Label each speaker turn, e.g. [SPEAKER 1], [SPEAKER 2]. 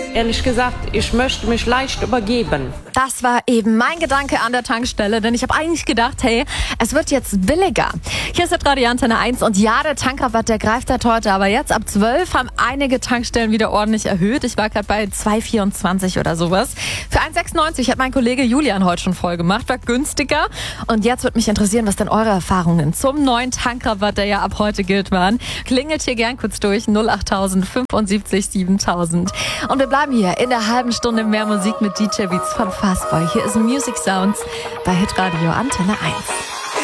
[SPEAKER 1] Ehrlich gesagt, ich möchte mich leicht übergeben.
[SPEAKER 2] Das war eben mein Gedanke an der Tankstelle, denn ich habe eigentlich gedacht, hey, es wird jetzt billiger. Hier ist Radio Antenne 1 und ja, der Tankrabatt, der greift halt heute, aber jetzt ab 12 haben einige Tankstellen wieder ordentlich erhöht. Ich war gerade bei 2,24 oder sowas. Für 1,96 hat mein Kollege Julian heute schon voll gemacht, war günstiger. Und jetzt würde mich interessieren, was denn eure Erfahrungen zum neuen Tankrabatt, der ja ab heute gilt, waren. Klingelt hier gern kurz durch, 08000 75 7000. Und wir bleiben hier in der halben Stunde mehr Musik mit DJ Beats von Fastboy. Hier ist Music Sounds bei Hitradio Antenne 1.